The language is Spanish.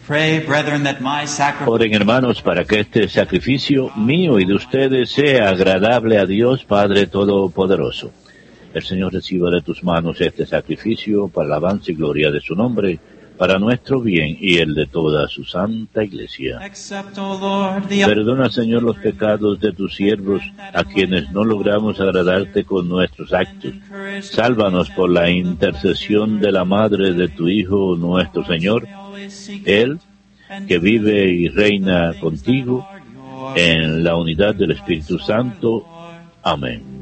Pray, brethren, that my sacrifice... Oren, hermanos, para que este sacrificio mío y de ustedes sea agradable a Dios Padre Todopoderoso. El Señor reciba de tus manos este sacrificio para alabanza y gloria de su nombre, para nuestro bien y el de toda su santa Iglesia. Accept, O Lord, Perdona, Señor, los pecados de tus siervos, a quienes no logramos agradarte con nuestros actos. Sálvanos por la intercesión de la Madre de tu Hijo, nuestro Señor, Él, que vive y reina contigo en la unidad del Espíritu Santo. Amén.